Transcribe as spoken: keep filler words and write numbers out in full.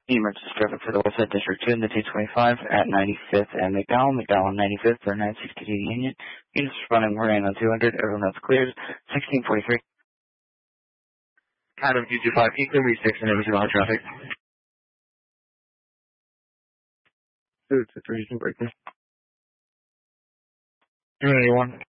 Emergency traffic for the Westside District two in the two twenty-five at ninety-fifth and McDowell. McDowell ninety-fifth for nine sixty-two Union. Units responding Moreno two hundred. Everyone else clears. sixteen forty-three. Adam two two five, Eastern Route six and every single traffic. two two three, you can break this. two ninety-one.